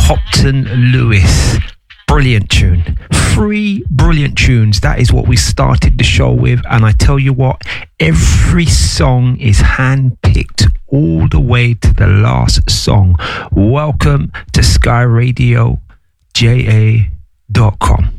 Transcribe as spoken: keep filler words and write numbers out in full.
Hopton Lewis. Brilliant tune. Three brilliant tunes. That is what we started the show with. And I tell you what, every song is hand-picked all the way to the last song. Welcome to Sky Radio J A dot com.